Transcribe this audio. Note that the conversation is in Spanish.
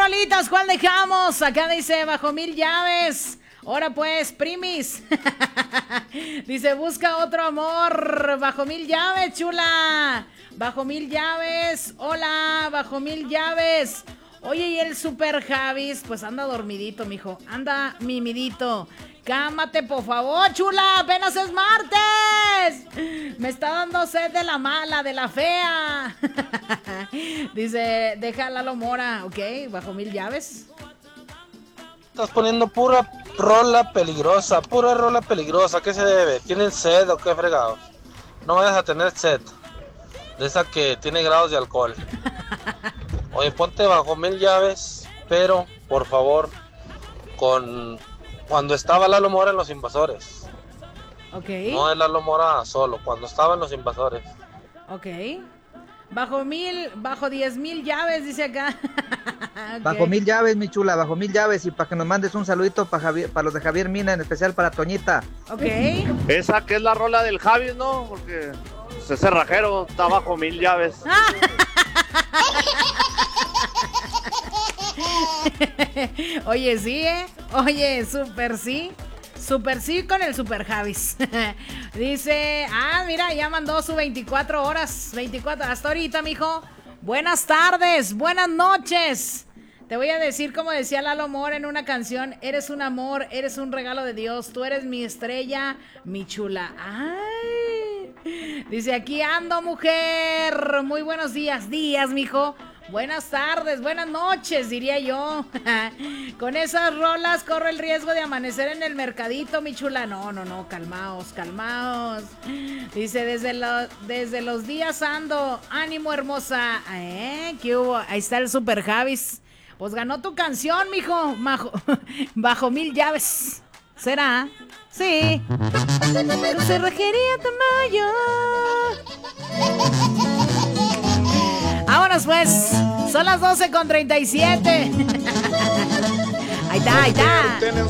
rolitas, ¿cuál dejamos? Acá dice bajo 1000 llaves. Ahora pues, primis. Dice, busca otro amor. Bajo 1000 llaves, chula. Bajo 1000 llaves. Hola, bajo 1000 llaves. Oye, y el Super Javis, pues anda dormidito, mijo. Anda mimidito. Cámate, por favor, chula. Apenas es martes. Me está dando sed de la mala, de la fea. Dice, deja a Lalo Mora. Ok, bajo 1000 llaves. Estás poniendo pura rola peligrosa. ¿Qué se debe? ¿Tienen sed o qué fregados? No vayas a tener sed. De esa que tiene grados de alcohol. Oye, ponte bajo 1000 llaves, pero por favor, cuando estaba Lalo Mora en Los Invasores. Ok. No es Lalo Mora solo, cuando estaba en Los Invasores. Ok. Bajo 10,000 llaves, dice acá. Okay. Bajo 1000 llaves, mi chula, bajo 1000 llaves. Y para que nos mandes un saludito para los de Javier Mina, en especial para Toñita. Ok. Esa que es la rola del Javi, ¿no? Porque ese cerrajero está bajo 1000 llaves. Oye, sí, Oye, súper sí. Súper sí con el Super Javis. Dice, mira, ya mandó su 24 horas. 24, hasta ahorita, mijo. Buenas tardes, buenas noches. Te voy a decir como decía Lalo Mora en una canción: eres un amor, eres un regalo de Dios, tú eres mi estrella, mi chula. Ay. Dice, aquí ando, mujer. Muy buenos días, mijo. Buenas tardes, buenas noches, diría yo. Con esas rolas corro el riesgo de amanecer en el mercadito, mi chula. No, calmaos. Dice, desde los días ando. Ánimo, hermosa. ¿Qué hubo? Ahí está el Super Javis. Pues ganó tu canción, mijo. Bajo 1000 llaves. ¿Será? Sí. Con cerrajería Tamayo. Vámonos pues, son las 12:37. Ahí está.